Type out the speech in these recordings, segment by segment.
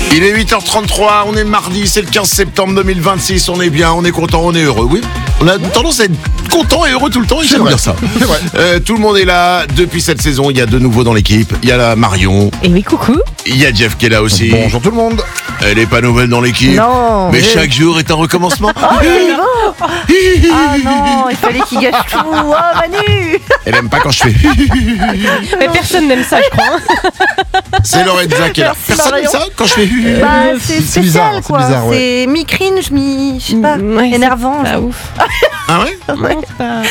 Il est 8h33, on est mardi, c'est le 15 septembre 2026, on est bien, on est content, on est heureux, oui. On a tendance à être content et heureux tout le temps, et j'aime bien ça. C'est vrai. Tout le monde est là depuis cette saison, il y a de nouveaux dans l'équipe, il y a la Marion, Et oui, coucou. il y a Jeff qui est là aussi. Bonjour tout le monde. Elle est pas nouvelle dans l'équipe, Non. mais chaque jour est un recommencement. Ah non, il fallait qu'il gâche tout. Oh Manu. Elle aime pas quand je fais. Mais personne n'aime ça, je crois. C'est Lorenza qui est là. Merci, Personne n'aime Marion. ça quand je fais. Bah, c'est c'est bizarre, spécial c'est quoi. bizarre, ouais. C'est mi-cringe, je sais pas, Ouais, énervant. c'est pas genre. ouf. Ah ouais? Non, pas.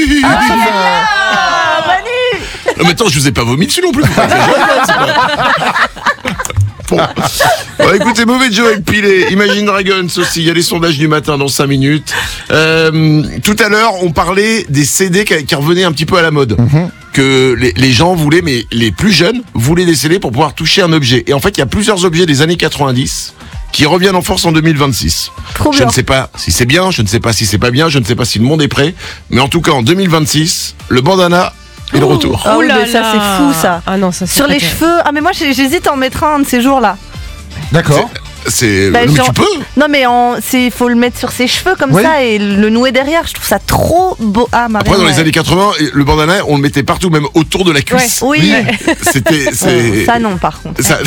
Ah Manu. Non, mais attends, je vous ai pas vomi dessus non plus. Faut pas exagérer, c'est pas- Bon. Bon, écoutez, mauvais Joe avec Pilé, Imagine Dragons aussi, il y a les sondages du matin dans 5 minutes. Tout à l'heure, on parlait des CD qui revenaient un petit peu à la mode. Que les gens voulaient, mais les plus jeunes voulaient des CD pour pouvoir toucher un objet. Et en fait, il y a plusieurs objets des années 90 qui reviennent en force en 2026. Trop Je bien. ne sais pas si c'est bien, je ne sais pas si c'est pas bien, je ne sais pas si le monde est prêt. Mais en tout cas, en 2026, le bandana est de retour. Ah oui, Ouh là mais ça là. c'est fou ça. Ah non, ça c'est Sur pas les terrible. cheveux. Ah mais moi j'hésite à en mettre un de ces jours-là. D'accord. C'est. Bah, mais genre- tu peux. Non mais faut le mettre sur ses cheveux comme Oui. ça et le nouer derrière. Je trouve ça trop beau. Ah Marion. Après, dans les ouais. années 80, le bandana, on le mettait partout, même autour de la cuisse. Oui. C'était. c'est- Ça non par contre. ça-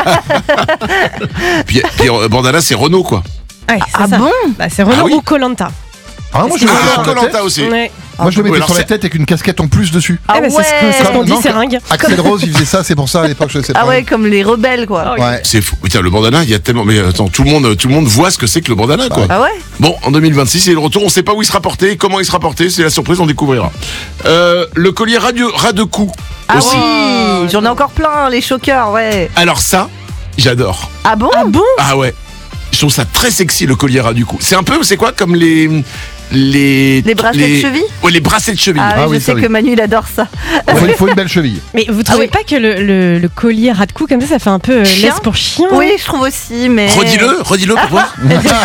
puis bandana, c'est Renault, quoi. Ouais, c'est Ah ça. bon. Bah, c'est Renault Ah oui. ou Koh-Lanta. Ah, moi je le mettais sur la tête. Koh-Lanta aussi. Ouais. Moi je le Oui, mettais alors sur la c'est- tête avec une casquette en plus dessus. Ah Eh ben, c'est ce qu'on dit, Non, c'est ringue. Axel Rose il faisait ça, c'est pour ça à l'époque je sais pas. Ah ouais, comme les rebelles quoi. Oh, Ouais. C'est fou. Tiens, le bandana, il y a tellement. Mais attends, tout le monde voit ce que c'est que le bandana, quoi. Ah ouais. Bon, en 2026, il est le retour. On sait pas où il sera porté, comment il sera porté. C'est la surprise, on découvrira. Le collier ras de cou. Ah aussi. oui. J'en ai encore plein les choqueurs ouais. Alors ça, j'adore. Ah bon. Ah bon? Ah ouais. Je trouve ça très sexy, le collier ras du cou. C'est un peu, c'est quoi, comme les bracelets de cheville. Ouais, les bracelets de cheville. Ah, Ah oui, oui, je ça, sais oui. que Manu il adore ça. Il faut une belle cheville. Mais vous trouvez oui. pas que le collier ras de cou comme ça fait un peu Chien laisse pour chien? Oui, je trouve aussi, mais. Redis-le pour voir.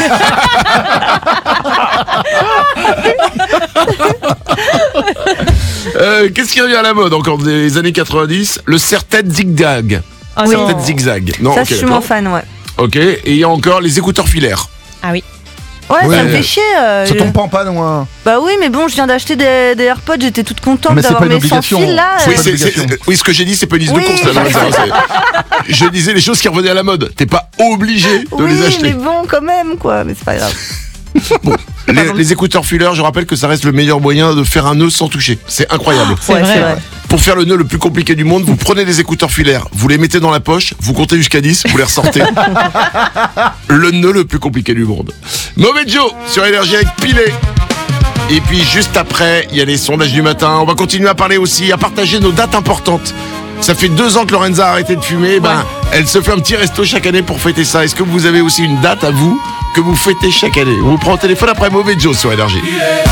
Qu'est-ce qui revient à la mode encore des années 90? Le serre-tête zigzag. Ah non. Serre-tête zigzag. Non, Ça, ok, je suis d'accord. moins fan, ouais. Ok, et il y a encore les écouteurs filaires. Ah oui. Ouais, Ouais. ça me fait chier. Ça tombe pas en panne ou un. Bah oui, mais bon, je viens d'acheter des AirPods, j'étais toute contente Mais c'est d'avoir pas une mes sans obligation. fil là. Oui, pas d'obligation. oui, ce que j'ai dit, c'est pas une liste Oui. de courses. Là, Lorenza, je disais les choses qui revenaient à la mode. T'es pas obligé de Oui, les acheter. mais bon, quand même, quoi. Mais c'est pas grave. Les écouteurs filaires, je rappelle que ça reste le meilleur moyen de faire un nœud sans toucher. C'est incroyable. C'est Ouais, vrai. c'est vrai. Pour faire le nœud le plus compliqué du monde, vous prenez des écouteurs filaires, vous les mettez dans la poche, vous comptez jusqu'à 10, vous les ressortez. Le nœud le plus compliqué du monde. Mauvais Joe sur Énergie avec Pilé. Et puis juste après, il y a les sondages du matin. On va continuer à parler aussi, à partager nos dates importantes. Ça fait 2 ans que Lorenza a arrêté de fumer. Ben, elle se fait un petit resto chaque année pour fêter ça. Est-ce que vous avez aussi une date à vous que vous fêtez chaque année? On vous prend au téléphone après Mauvais Joe sur Énergie.